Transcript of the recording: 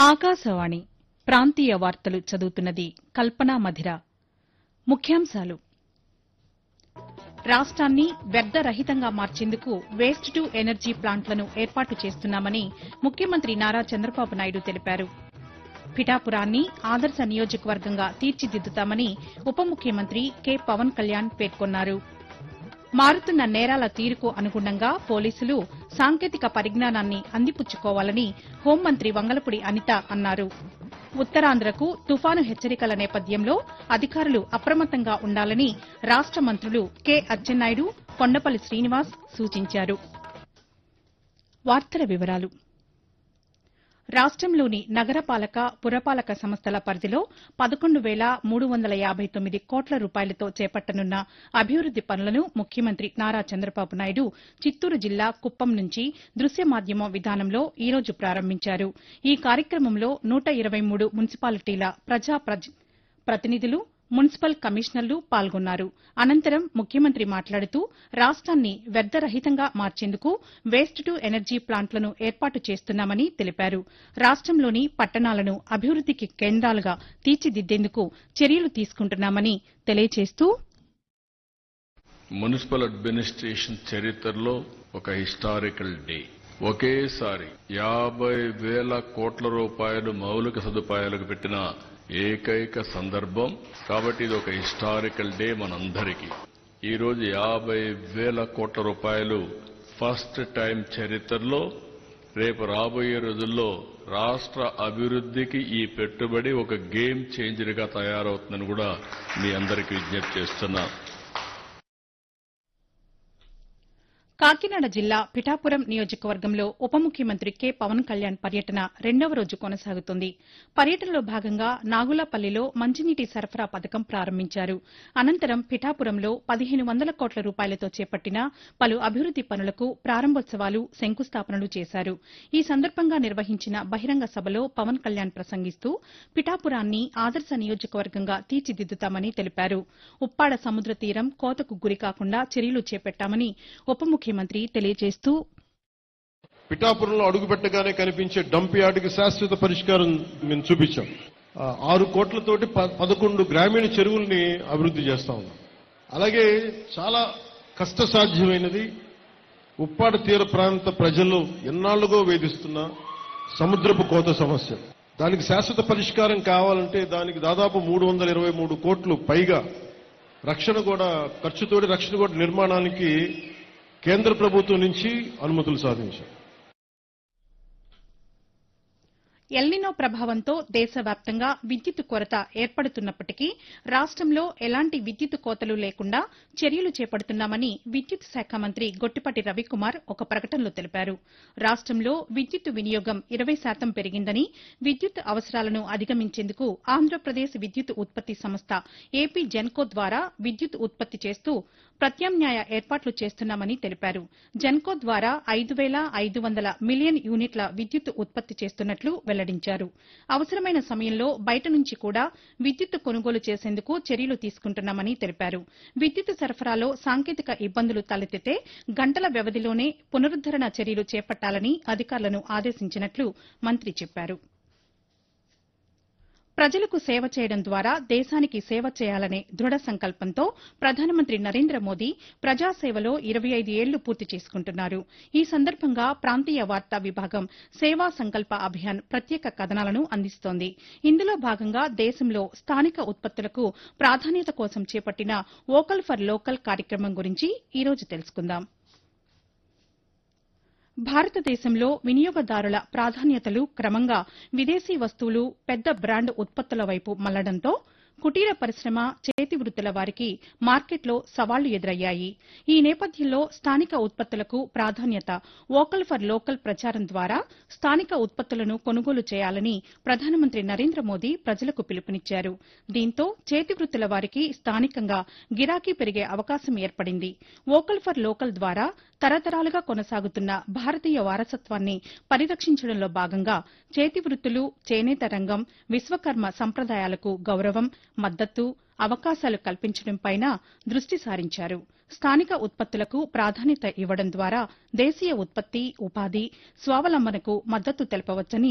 ఆకాశవాణి ప్రాంతీయ వార్తలు చదువుతున్నది కల్పనా మధిర. ముఖ్యాంశాలు రాష్ట్రాన్ని వ్యర్థరహితంగా మార్చేందుకు వేస్ట్ టు ఎనర్జీ ప్లాంట్లను ఏర్పాటు చేస్తున్నామని ముఖ్యమంత్రి నారా చంద్రబాబు నాయుడు తెలిపారు. పిఠాపురాన్ని ఆదర్శ నియోజకవర్గంగా తీర్చిదిద్దుతామని ఉప ముఖ్యమంత్రి కె పవన్ కళ్యాణ్ పేర్కొన్నారు. మారుతున్న నేరాల తీరుకు అనుగుణంగా పోలీసులు సాంకేతిక పరిజ్ఞానాన్ని అందిపుచ్చుకోవాలని హోంమంత్రి వంగలపూడి అనిత అన్నారు. ఉత్తరాంధ్రకు తుపాను హెచ్చరికల నేపథ్యంలో అధికారులు అప్రమత్తంగా ఉండాలని రాష్ట మంత్రులు కె అచ్చెన్నాయుడు, కొండపల్లి శ్రీనివాస్ సూచించారు. రాష్టంలోని నగరపాలక, పురపాలక సంస్థల పరిధిలో 11,359 కోట్ల రూపాయలతో చేపట్టనున్న అభివృద్ది పనులను ముఖ్యమంత్రి నారా చంద్రబాబు నాయుడు చిత్తూరు జిల్లా కుప్పం నుంచి దృశ్య మాధ్యమం విధానంలో ఈ రోజు ప్రారంభించారు. ఈ కార్యక్రమంలో 123 మున్సిపాలిటీల ప్రజా ప్రతినిధులు, మున్సిపల్ కమిషనర్లు పాల్గొన్నారు. అనంతరం ముఖ్యమంత్రి మాట్లాడుతూ రాష్ట్రాన్ని వ్యర్థరహితంగా మార్చేందుకు వేస్ట్ టు ఎనర్జీ ప్లాంట్లను ఏర్పాటు చేస్తున్నామని తెలిపారు. రాష్టంలోని పట్టణాలను అభివృద్దికి కేంద్రాలుగా తీర్చిదిద్దేందుకు చర్యలు తీసుకుంటున్నామని తెలియజేస్తూ మున్సిపల్ అడ్మినిస్ట్రేషన్ చరిత్రలో ఒక హిస్టారికల్ డే. ఒకేసారి 50,000 కోట్ల రూపాయలు మౌలిక సదుపాయాలకు పెట్టిన ఏకైక సందర్భం. కాబట్టి ఇది ఒక హిస్టారికల్ డే మనందరికీ. ఈరోజు 50,000 కోట్ల రూపాయలు ఫస్ట్ టైం చరిత్రలో. రేపు రాబోయే రోజుల్లో రాష్ట్ర అభివృద్దికి ఈ పెట్టుబడి ఒక గేమ్ చేంజర్ గా తయారవుతుందని కూడా మీ అందరికీ విజ్ఞప్తి చేస్తున్నా. కాకినాడ జిల్లా పిఠాపురం నియోజకవర్గంలో ఉప ముఖ్యమంత్రి కె పవన్ కళ్యాణ్ పర్యటన రెండవ రోజు కొనసాగుతోంది. పర్యటనలో భాగంగా నాగులపల్లిలో మంచినీటి సరఫరా పథకం ప్రారంభించారు. అనంతరం పిఠాపురంలో 1,500 కోట్ల రూపాయలతో చేపట్టిన పలు అభివృద్ది పనులకు ప్రారంభోత్సవాలు, శంకుస్థాపనలు చేశారు. ఈ సందర్భంగా నిర్వహించిన బహిరంగ సభలో పవన్ కళ్యాణ్ ప్రసంగిస్తూ పిఠాపురాన్ని ఆదర్శ నియోజకవర్గంగా తీర్చిదిద్దుతామని తెలిపారు. ఉప్పాడ సముద్ర తీరం కోతకు గురికాకుండా చర్యలు చేపట్టామని ఉప ముఖ్యమంత్రి తెలియజేస్తూ పిఠాపురంలో అడుగుపెట్టగానే కనిపించే డంప్ యార్డుకి శాశ్వత పరిష్కారం మేము చూపించాం. 6 కోట్లతోటి 11 గ్రామీణ చెరువుల్ని అభివృద్ది చేస్తా ఉన్నాం. అలాగే చాలా కష్టసాధ్యమైనది ఉప్పాడ తీర ప్రాంత ప్రజలు ఎన్నాళ్లుగో వేధిస్తున్న సముద్రపు కోత సమస్య. దానికి శాశ్వత పరిష్కారం కావాలంటే దానికి దాదాపు 323 కోట్లు పైగా రక్షణ కూడా ఖర్చుతోటి రక్షణ కూడా నిర్మాణానికి కేంద్ర ప్రభుత్వం నుంచి అనుమతులు సాధించాం. ఎల్నినో ప్రభావంతో దేశవ్యాప్తంగా విద్యుత్ కొరత ఏర్పడుతున్నప్పటికీ రాష్టంలో ఎలాంటి విద్యుత్ కోతలు లేకుండా చర్యలు చేపడుతున్నామని విద్యుత్ శాఖ మంత్రి గొట్టిపాటి రవికుమార్ ఒక ప్రకటనలో తెలిపారు. రాష్టంలో విద్యుత్ వినియోగం 20% పెరిగిందని, విద్యుత్ అవసరాలను అధిగమించేందుకు ఆంధ్రప్రదేశ్ విద్యుత్ ఉత్పత్తి సంస్థ ఏపీ జెన్కో ద్వారా విద్యుత్ ఉత్పత్తి చేస్తూ ప్రత్యామ్నాయ ఏర్పాట్లు చేస్తున్నామని తెలిపారు. జెన్కో ద్వారా 5,500 మిలియన్ యూనిట్ల విద్యుత్ ఉత్పత్తి చేస్తున్నట్లు వెల్లడించారు. అవసరమైన సమయంలో బయట నుంచి కూడా విద్యుత్ కొనుగోలు చేసేందుకు చర్యలు తీసుకుంటున్నామని తెలిపారు. విద్యుత్ సరఫరాలో సాంకేతిక ఇబ్బందులు తలెత్తితే గంటల వ్యవధిలోనే పునరుద్దరణ చర్యలు చేపట్టాలని అధికారులను ఆదేశించినట్లు మంత్రి చెప్పారు. ప్రజలకు సేవ చేయడం ద్వారా దేశానికి సేవ చేయాలనే దృఢ సంకల్పంతో ప్రధానమంత్రి నరేంద్ర మోదీ ప్రజాసేవలో 25 ఏళ్లు పూర్తి చేసుకుంటున్నారు. ఈ సందర్భంగా ప్రాంతీయ వార్తా విభాగం సేవా సంకల్ప అభియాన్ ప్రత్యేక కథనాలను అందిస్తోంది. ఇందులో భాగంగా దేశంలో స్థానిక ఉత్పత్తులకు ప్రాధాన్యత కోసం చేపట్టిన వోకల్ ఫర్ లోకల్ కార్యక్రమం గురించి ఈ రోజు తెలుసుకుందాం. భారతదేశంలో వినియోగదారుల ప్రాధాన్యతలు క్రమంగా విదేశీ వస్తువులు, పెద్ద బ్రాండ్ ఉత్పత్తుల వైపు మళ్లడంతో కుటీర పరిశ్రమ, చేతి వృత్తుల వారికి మార్కెట్లో సవాళ్లు ఎదురయ్యాయి. ఈ నేపథ్యంలో స్థానిక ఉత్పత్తులకు ప్రాధాన్యత, వోకల్ ఫర్ లోకల్ ప్రచారం ద్వారా స్థానిక ఉత్పత్తులను కొనుగోలు చేయాలని ప్రధానమంత్రి నరేంద్ర మోదీ ప్రజలకు పిలుపునిచ్చారు. దీంతో చేతి వృత్తుల వారికి స్థానికంగా గిరాకీ పెరిగే అవకాశం ఏర్పడింది. వోకల్ ఫర్ లోకల్ ద్వారా తరతరాలుగా కొనసాగుతున్న భారతీయ వారసత్వాన్ని పరిరక్షించడంలో భాగంగా చేతి వృత్తులు, చేనేత రంగం, విశ్వకర్మ సంప్రదాయాలకు గౌరవం, మద్దతు, అవకాశాలు కల్పించడంపైన దృష్టి సారించారు. స్థానిక ఉత్పత్తులకు ప్రాధాన్యత ఇవ్వడం ద్వారా దేశీయ ఉత్పత్తి, ఉపాధి, స్వావలంబనకు మద్దతు తెలపవచ్చని